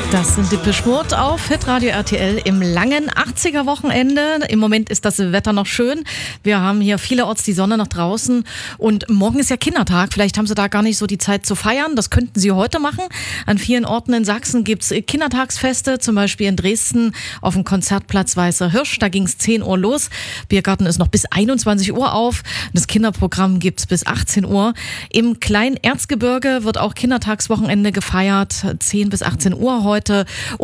Das sind Depeche Mode auf Hitradio RTL im langen 80er-Wochenende. Im Moment ist das Wetter noch schön. Wir haben hier vielerorts die Sonne noch draußen und morgen ist ja Kindertag. Vielleicht haben Sie da gar nicht so die Zeit zu feiern. Das könnten Sie heute machen. An vielen Orten in Sachsen gibt's Kindertagsfeste, zum Beispiel in Dresden auf dem Konzertplatz Weißer Hirsch. Da ging's 10 Uhr los. Biergarten ist noch bis 21 Uhr auf. Das Kinderprogramm gibt's bis 18 Uhr. Im Kleinen Erzgebirge wird auch Kindertagswochenende gefeiert, 10 bis 18 Uhr heute.